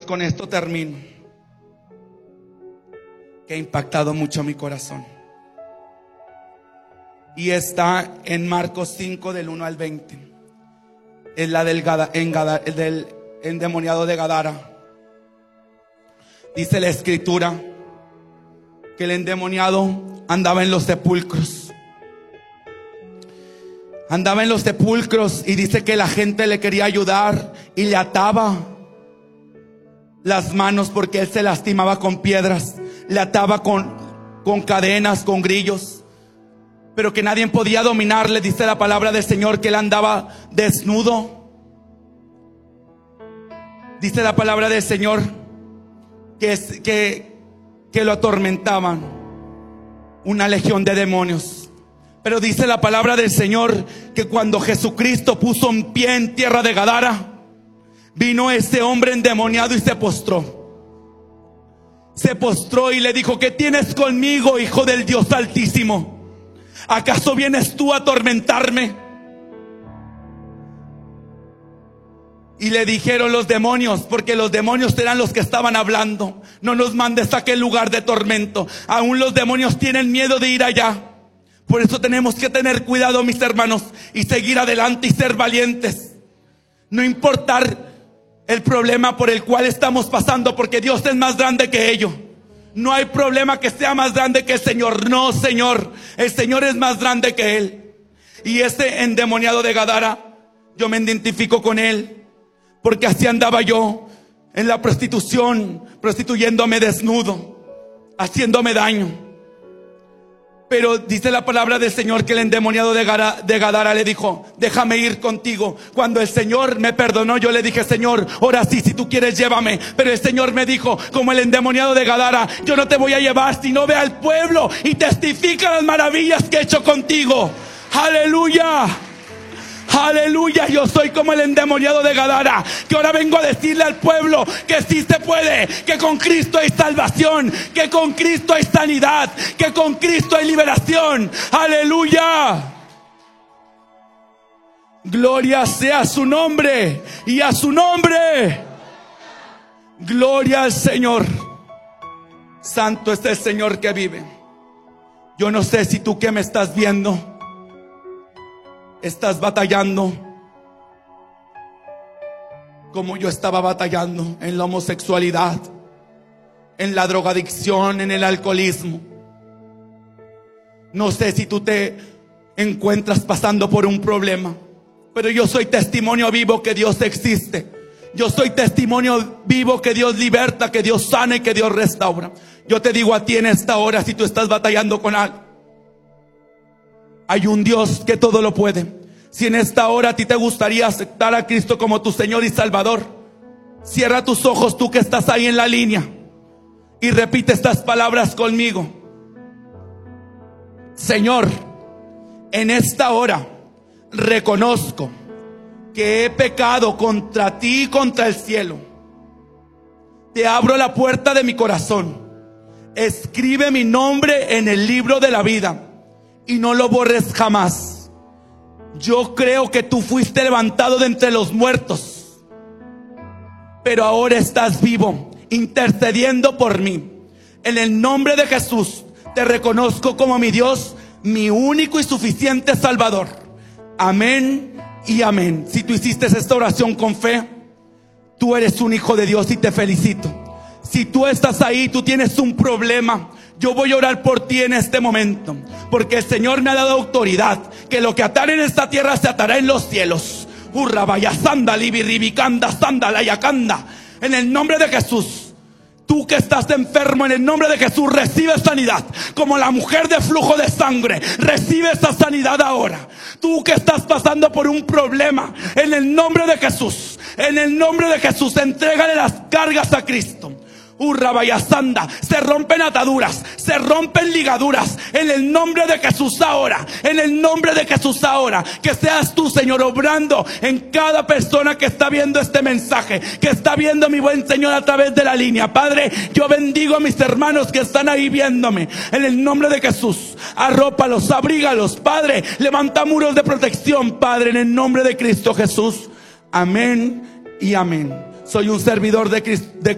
con esto termino, que ha impactado mucho mi corazón. Y está en Marcos 5 del 1 al 20. Es la del endemoniado de Gadara. Dice la escritura que el endemoniado andaba en los sepulcros. Andaba en los sepulcros y dice que la gente le quería ayudar y le ataba las manos porque él se lastimaba con piedras. Le ataba con cadenas, con grillos, pero que nadie podía dominarle. Dice la palabra del Señor que él andaba desnudo. Dice la palabra del Señor que lo atormentaban una legión de demonios. Pero dice la palabra del Señor que cuando Jesucristo puso un pie en tierra de Gadara, vino ese hombre endemoniado y se postró. Se postró y le dijo: ¿qué tienes conmigo, hijo del Dios Altísimo? ¿Acaso vienes tú a atormentarme? Y le dijeron los demonios, porque los demonios eran los que estaban hablando: no nos mandes a aquel lugar de tormento. Aún los demonios tienen miedo de ir allá. Por eso tenemos que tener cuidado, mis hermanos, y seguir adelante y ser valientes. No importar el problema por el cual estamos pasando, porque Dios es más grande que ello. No hay problema que sea más grande que el Señor. No, Señor, el Señor es más grande que Él. Y ese endemoniado de Gadara, yo me identifico con él, porque así andaba yo en la prostitución, prostituyéndome desnudo, haciéndome daño. Pero dice la palabra del Señor que el endemoniado de Gadara le dijo: déjame ir contigo. Cuando el Señor me perdonó, yo le dije: Señor, ahora sí, si tú quieres, llévame. Pero el Señor me dijo, como el endemoniado de Gadara: yo no te voy a llevar, sino ve al pueblo y testifica las maravillas que he hecho contigo. Aleluya. Aleluya, yo soy como el endemoniado de Gadara, que ahora vengo a decirle al pueblo que sí se puede, que con Cristo hay salvación, que con Cristo hay sanidad, que con Cristo hay liberación. Aleluya. Gloria sea su nombre y a su nombre. Gloria al Señor. Santo es el Señor que vive. Yo no sé si tú que me estás viendo estás batallando como yo estaba batallando en la homosexualidad, en la drogadicción, en el alcoholismo. No sé si tú te encuentras pasando por un problema, pero yo soy testimonio vivo que Dios existe. Yo soy testimonio vivo que Dios liberta, que Dios sana y que Dios restaura. Yo te digo a ti en esta hora, si tú estás batallando con algo, hay un Dios que todo lo puede. Si en esta hora a ti te gustaría aceptar a Cristo como tu Señor y Salvador, cierra tus ojos, tú que estás ahí en la línea, y repite estas palabras conmigo. Señor, en esta hora reconozco que he pecado contra ti y contra el cielo. Te abro la puerta de mi corazón. Escribe mi nombre en el libro de la vida y no lo borres jamás. Yo creo que tú fuiste levantado de entre los muertos, pero ahora estás vivo, intercediendo por mí. En el nombre de Jesús te reconozco como mi Dios, mi único y suficiente Salvador. Amén y amén. Si tú hiciste esta oración con fe, tú eres un hijo de Dios y te felicito. Si tú estás ahí, tú tienes un problema, yo voy a orar por ti en este momento, porque el Señor me ha dado autoridad, que lo que atar en esta tierra se atará en los cielos. Urra vaya sanda libiribicanda sanda layacanda. En el nombre de Jesús, tú que estás enfermo, en el nombre de Jesús recibe sanidad. Como la mujer de flujo de sangre, recibe esa sanidad ahora. Tú que estás pasando por un problema, en el nombre de Jesús, en el nombre de Jesús, entrégale las cargas a Cristo. Urrabayasanda, se rompen ataduras, se rompen ligaduras, en el nombre de Jesús ahora, en el nombre de Jesús ahora. Que seas tú, Señor, obrando en cada persona que está viendo este mensaje, que está viendo mi buen Señor a través de la línea. Padre, yo bendigo a mis hermanos que están ahí viéndome, en el nombre de Jesús. Arrópalos, abrígalos, Padre, levanta muros de protección, Padre, en el nombre de Cristo Jesús. Amén y amén. Soy un servidor de Cristo.